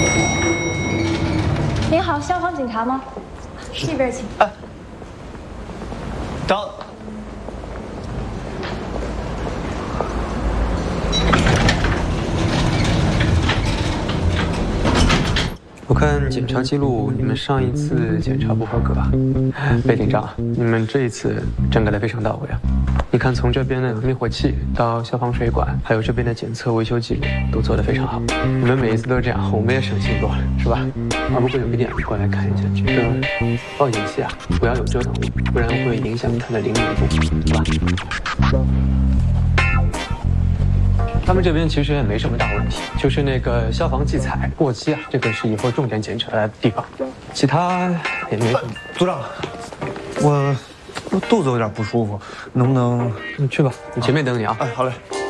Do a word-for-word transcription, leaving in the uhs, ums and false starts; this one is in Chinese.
您好，消防警察吗？这边请。 哎，等。 我看检查记录，你们上一次检查不合格。贝警长，你们这一次整改的非常到位啊！你看，从这边的灭火器到消防水管，还有这边的检测维修记录，都做得非常好。你们每一次都这样，我们也省心多了，是吧？啊，不过有一点，过来看一下这个报警器啊，不要有遮挡物，不然会影响它的灵敏度，好吧？他们这边其实也没什么大问题，就是那个消防器材过期啊，这个是以后重点检查的地方，其他也没什么。 组长，我我肚子有点不舒服，能不能？ 你去吧，你前面等你啊。 哎，好嘞。